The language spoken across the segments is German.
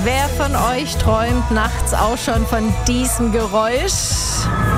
Wer von euch träumt nachts auch schon von diesem Geräusch?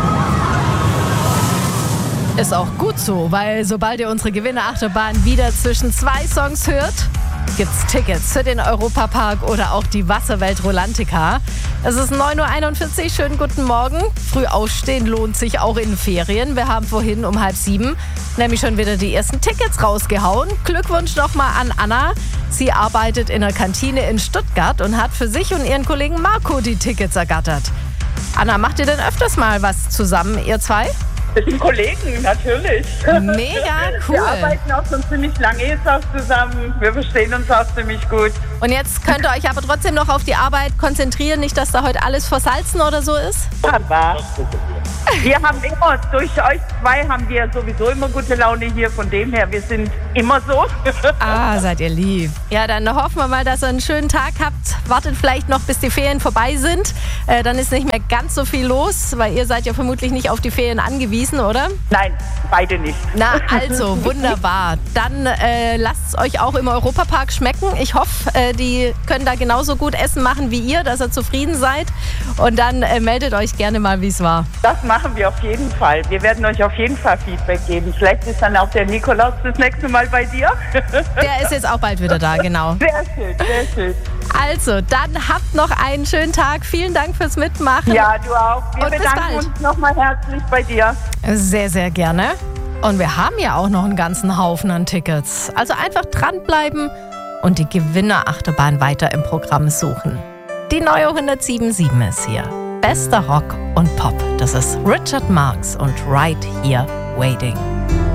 Ist auch gut so, weil sobald ihr unsere Gewinnerachterbahn wieder zwischen zwei Songs hört, gibt's Tickets für den Europapark oder auch die Wasserwelt Rolantica. Es ist 9.41 Uhr, schönen guten Morgen. Früh aufstehen lohnt sich auch in Ferien. Wir haben vorhin um 6:30 nämlich schon wieder die ersten Tickets rausgehauen. Glückwunsch nochmal an Anna. Sie arbeitet in der Kantine in Stuttgart und hat für sich und ihren Kollegen Marco die Tickets ergattert. Anna, macht ihr denn öfters mal was zusammen, ihr zwei? Wir sind Kollegen, natürlich. Mega cool. Wir arbeiten auch schon ziemlich lange jetzt auch zusammen. Wir verstehen uns auch ziemlich gut. Und jetzt könnt ihr euch aber trotzdem noch auf die Arbeit konzentrieren, nicht, dass da heute alles versalzen oder so ist? Aber wir haben immer, durch euch zwei haben wir sowieso immer gute Laune hier. Von dem her, wir sind immer so. Ah, seid ihr lieb. Ja, dann hoffen wir mal, dass ihr einen schönen Tag habt. Wartet vielleicht noch, bis die Ferien vorbei sind. Dann ist nicht mehr ganz so viel los, weil ihr seid ja vermutlich nicht auf die Ferien angewiesen, oder? Nein, beide nicht. Na, also, wunderbar. Dann lasst es euch auch im Europapark schmecken. Ich hoffe, die können da genauso gut Essen machen wie ihr, dass ihr zufrieden seid. Und dann meldet euch gerne mal, wie es war. Das machen wir auf jeden Fall. Wir werden euch auf jeden Fall Feedback geben. Vielleicht ist dann auch der Nikolaus das nächste Mal bei dir. Der ist jetzt auch bald wieder da, genau. Sehr schön, sehr schön. Also, dann habt noch einen schönen Tag. Vielen Dank fürs Mitmachen. Ja, du auch. Wir Und bis bedanken bald. uns nochmal herzlich bei dir. Sehr, sehr gerne. Und wir haben ja auch noch einen ganzen Haufen an Tickets. Also einfach dranbleiben und die Gewinnerachterbahn weiter im Programm suchen. Die neue 107.7 ist hier. Bester Rock und Pop. Das ist Richard Marx und Right Here Waiting.